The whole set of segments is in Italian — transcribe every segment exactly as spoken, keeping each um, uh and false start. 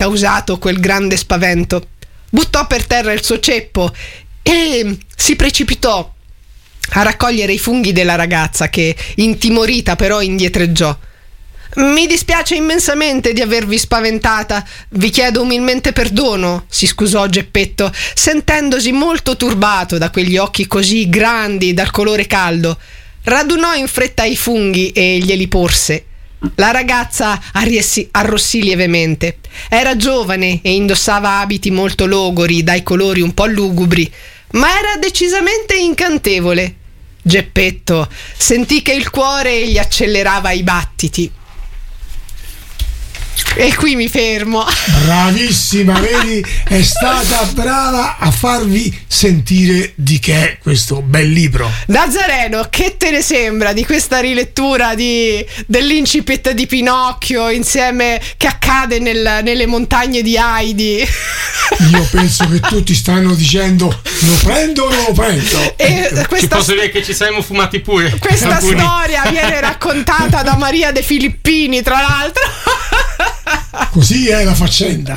causato quel grande spavento. Buttò per terra il suo ceppo e si precipitò a raccogliere i funghi della ragazza, che, intimorita, però indietreggiò. «Mi dispiace immensamente di avervi spaventata, vi chiedo umilmente perdono», si scusò Geppetto, sentendosi molto turbato da quegli occhi così grandi, dal colore caldo. Radunò in fretta i funghi e glieli porse. La ragazza arrissi, arrossì lievemente. Era giovane e indossava abiti molto logori, dai colori un po' lugubri, ma era decisamente incantevole. Geppetto sentì che il cuore gli accelerava i battiti. E qui mi fermo. Bravissima, vedi, è stata brava a farvi sentire di che è questo bel libro. Nazareno, che te ne sembra di questa rilettura di, dell'incipit di Pinocchio insieme che accade nel, nelle montagne di Heidi? Io penso che tutti stanno dicendo lo prendo o non lo prendo. E questa, ci posso dire che ci saremmo fumati pure. Questa alcuni. storia viene raccontata da Maria De Filippini, tra l'altro. Così è la faccenda.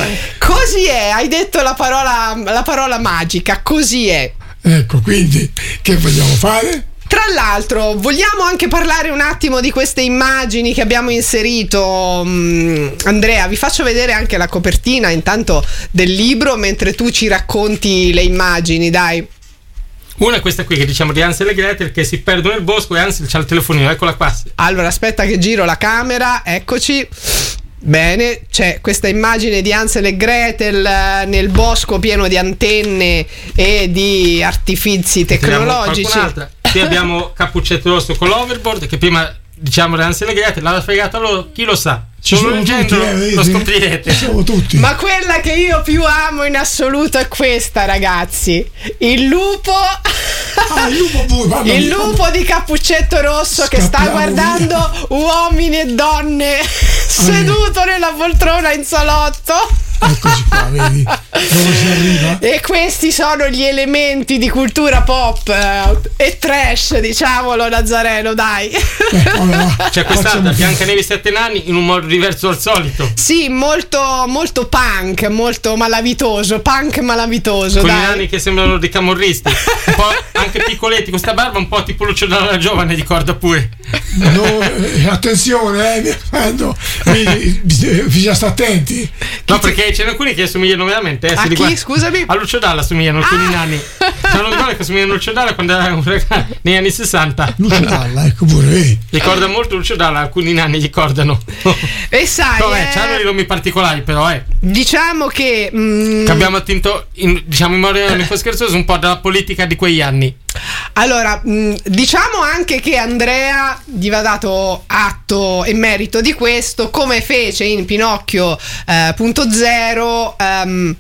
Così è, hai detto la parola, la parola magica, così è. Ecco, quindi che vogliamo fare? Tra l'altro, vogliamo anche parlare un attimo di queste immagini che abbiamo inserito. mm, Andrea, vi faccio vedere anche la copertina intanto del libro mentre tu ci racconti le immagini, dai. Una è questa qui che diciamo di Hansel e Gretel che si perdono nel bosco e Hansel c'ha il telefonino, eccola qua. Allora, aspetta che giro la camera, eccoci. Bene, c'è questa immagine di Hansel e Gretel nel bosco pieno di antenne e di artifizi tecnologici. Qui abbiamo Cappuccetto Rosso con l'overboard, che prima diciamo di Hansel e Gretel l'ha fregata loro, chi lo sa. Ci sono tutti, eh, lo scoprirete. Ci sono tutti. Ma quella che io più amo in assoluto è questa, ragazzi. Il lupo. Ah, il lupo, pure, il lupo di Cappuccetto Rosso. Scappiamo, che sta guardando via. Uomini e donne seduto nella poltrona in salotto. Eccoci qua, vedi dove si arriva. E questi sono gli elementi di cultura pop eh, e trash, diciamolo, Nazareno, dai. Eh, allora, c'è quest'altra Biancaneve e i Sette Nani in un modo diverso dal solito. Sì, molto, molto punk, molto malavitoso, punk malavitoso. Con dai. i nani che sembrano dei camorristi, un po' anche piccoletti, questa barba un po' tipo Lucio Dalla giovane, ricorda pure. No, eh, attenzione, eh, mi raccomando, bisogna stare attenti. No, perché ce ne alcuni che assomigliano veramente. Eh, a chi? Riguarda... Scusami? A Lucio Dalla assomigliano alcuni ah! nani. Sono ricordo che assomigliano a Lucio Dalla quando era un ragazzo negli anni sessanta. Lucio Dalla, ecco pure, vedi. Ricorda molto Lucio Dalla, alcuni nani ricordano. E sai, no, eh, eh, c'hanno dei nomi particolari, però, eh. Diciamo che, mm, che abbiamo attinto, in, diciamo in modo un po' scherzoso, un po' dalla politica di quegli anni. Allora, mh, diciamo anche che Andrea gli va dato atto e merito di questo, come fece in Pinocchio eh, punto zero. Um,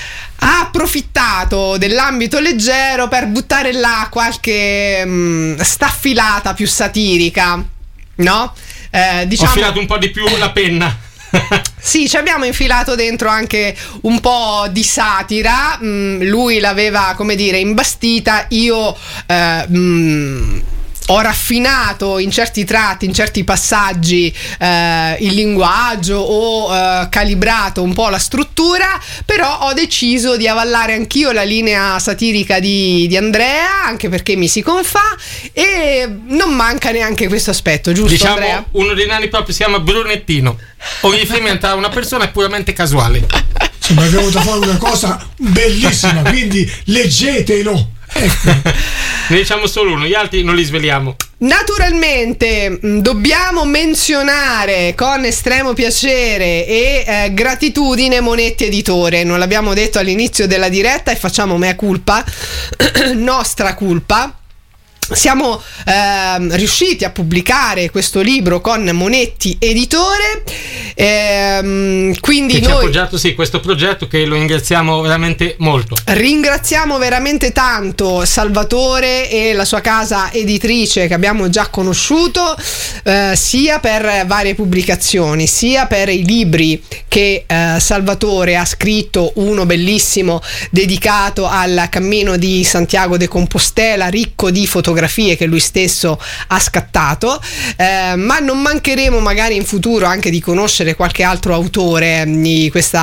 ha approfittato dell'ambito leggero per buttare là qualche mh, staffilata più satirica, no? Eh, diciamo... Ho filato un po' di più la penna. Sì, ci abbiamo infilato dentro anche un po' di satira. mm, Lui l'aveva, come dire, imbastita. Io eh, mm, ho raffinato in certi tratti, in certi passaggi eh, il linguaggio, ho eh, calibrato un po' la struttura, però ho deciso di avallare anch'io la linea satirica di, di Andrea, anche perché mi si confà e non manca neanche questo aspetto, giusto, diciamo, Andrea? Uno dei nani proprio si chiama Brunettino. Ogni riferimento a una persona è puramente casuale. Insomma, abbiamo da fare una cosa bellissima, quindi leggetelo. Ecco. Ne diciamo solo uno, gli altri non li sveliamo. Naturalmente mh, dobbiamo menzionare con estremo piacere e eh, gratitudine Monetti Editore. Non l'abbiamo detto all'inizio della diretta e facciamo mea culpa, nostra colpa. Siamo eh, riusciti a pubblicare questo libro con Monetti Editore, ehm, quindi che noi ci ha appoggiato, sì, questo progetto, che lo ringraziamo veramente molto. Ringraziamo veramente tanto Salvatore e la sua casa editrice che abbiamo già conosciuto, eh, sia per varie pubblicazioni sia per i libri che eh, Salvatore ha scritto, uno bellissimo dedicato al cammino di Santiago de Compostela, ricco di fotografie che lui stesso ha scattato, eh, ma non mancheremo magari in futuro anche di conoscere qualche altro autore di questa